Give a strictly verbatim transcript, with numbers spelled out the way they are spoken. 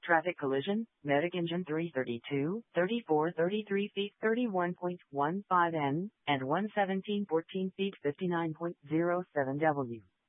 Traffic collision, Medic engine three thirty-two, thirty-four thirty-three feet thirty-one point one five N, and one seventeen fourteen feet fifty-nine point zero seven W.